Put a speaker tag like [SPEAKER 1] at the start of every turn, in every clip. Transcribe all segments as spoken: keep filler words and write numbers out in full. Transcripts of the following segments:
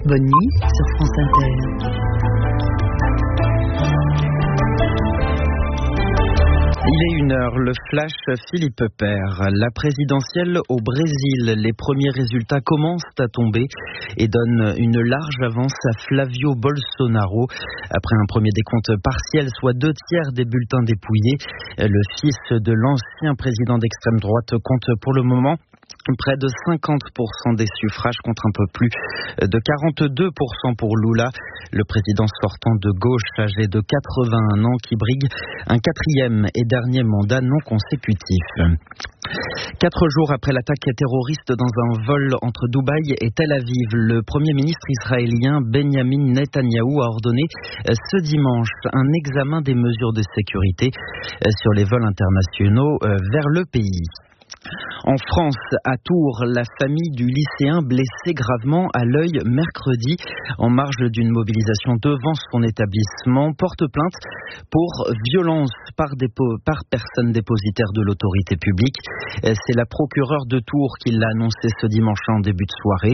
[SPEAKER 1] Bonne nuit sur France Inter.
[SPEAKER 2] Il est une heure, le flash Philippe Père. La présidentielle au Brésil, les premiers résultats commencent à tomber et donnent une large avance à Flavio Bolsonaro. Après un premier décompte partiel, soit deux tiers des bulletins dépouillés, le fils de l'ancien président d'extrême droite compte pour le moment près de cinquante pour cent des suffrages contre un peu plus de quarante-deux pour cent pour Lula, le président sortant de gauche âgé de quatre-vingt-un ans qui brigue un quatrième et dernier mandat non consécutif. Quatre jours après l'attaque terroriste dans un vol entre Dubaï et Tel Aviv, le premier ministre israélien Benjamin Netanyahou a ordonné ce dimanche un examen des mesures de sécurité sur les vols internationaux vers le pays. En France, à Tours, la famille du lycéen blessé gravement à l'œil mercredi en marge d'une mobilisation devant son établissement porte plainte pour violence par, dépo- par personne dépositaire de l'autorité publique. C'est la procureure de Tours qui l'a annoncé ce dimanche en début de soirée.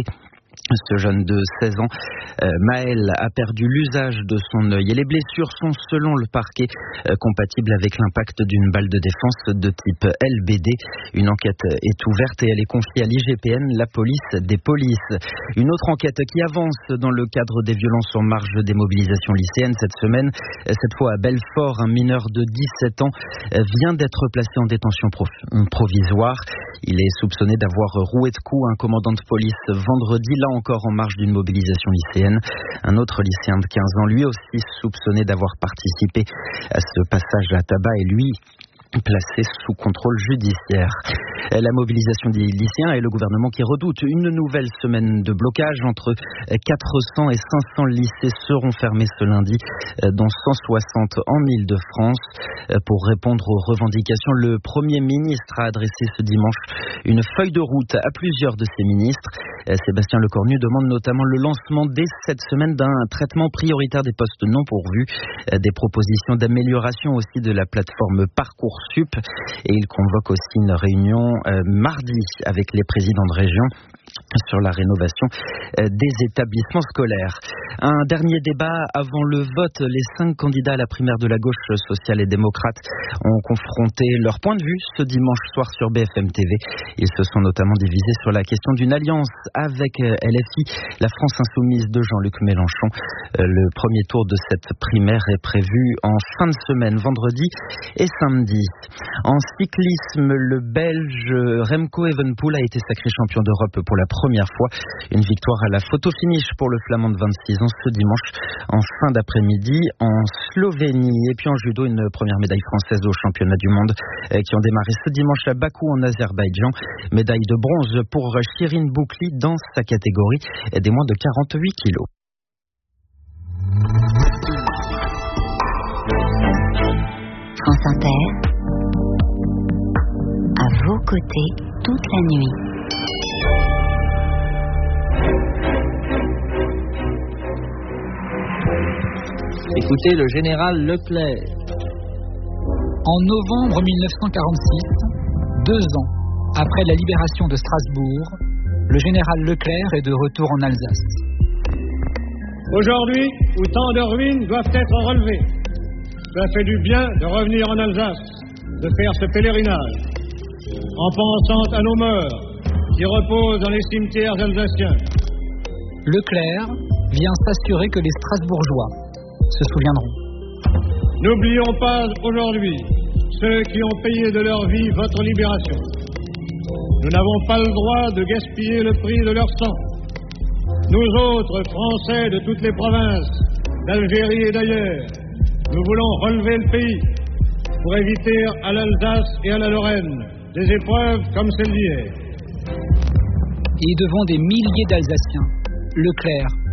[SPEAKER 2] Ce jeune de seize ans, euh, Maël, a perdu l'usage de son œil et les blessures sont, selon le parquet, euh, compatibles avec l'impact d'une balle de défense de type L B D. Une enquête est ouverte et elle est confiée à l'I G P N, la police des polices. Une autre enquête qui avance dans le cadre des violences en marge des mobilisations lycéennes cette semaine. Cette fois à Belfort, un mineur de dix-sept ans vient d'être placé en détention provisoire. Il est soupçonné d'avoir roué de coups un commandant de police vendredi, là encore en marge d'une mobilisation lycéenne. Un autre lycéen de quinze ans, lui aussi soupçonné d'avoir participé à ce passage à tabac et lui placé sous contrôle judiciaire. La mobilisation des lycéens et le gouvernement qui redoute une nouvelle semaine de blocage. Entre quatre cents et cinq cents lycées seront fermés ce lundi, dont cent soixante en Île-de-France. Pour répondre aux revendications, le Premier ministre a adressé ce dimanche une feuille de route à plusieurs de ses ministres. Sébastien Lecornu demande notamment le lancement dès cette semaine d'un traitement prioritaire des postes non pourvus, des propositions d'amélioration aussi de la plateforme Parcoursup, et il convoque aussi une réunion euh, mardi avec les présidents de région sur la rénovation euh, des établissements scolaires. Un dernier débat avant le vote. Les cinq candidats à la primaire de la gauche sociale et démocrate ont confronté leur point de vue ce dimanche soir sur B F M T V. Ils se sont notamment divisés sur la question d'une alliance avec L F I, la France insoumise de Jean-Luc Mélenchon. Euh, le premier tour de cette primaire est prévu en fin de semaine, vendredi et samedi. En cyclisme, le Belge Remco Evenepoel a été sacré champion d'Europe pour la première fois. Une victoire à la photo finish pour le Flamand de vingt-six ans ce dimanche en fin d'après-midi en Slovénie. Et puis en judo, une première médaille française aux championnats du monde qui ont démarré ce dimanche à Bakou en Azerbaïdjan. Médaille de bronze pour Chirine Boukli dans sa catégorie des moins de quarante-huit kilos.
[SPEAKER 1] France Inter, à vos côtés toute la nuit.
[SPEAKER 3] Écoutez le général Leclerc. En novembre mille neuf cent quarante-six, deux ans après la libération de Strasbourg, le général Leclerc est de retour en Alsace.
[SPEAKER 4] Aujourd'hui, où tant de ruines doivent être relevées, ça fait du bien de revenir en Alsace, de faire ce pèlerinage, en pensant à nos morts qui reposent dans les cimetières alsaciens.
[SPEAKER 3] Leclerc vient s'assurer que les Strasbourgeois se souviendront.
[SPEAKER 4] N'oublions pas aujourd'hui ceux qui ont payé de leur vie votre libération. Nous n'avons pas le droit de gaspiller le prix de leur sang. Nous autres, Français de toutes les provinces, d'Algérie et d'ailleurs, nous voulons relever le pays pour éviter à l'Alsace et à la Lorraine des épreuves comme celle d'hier.
[SPEAKER 3] Et devant des milliers d'Alsaciens, Leclerc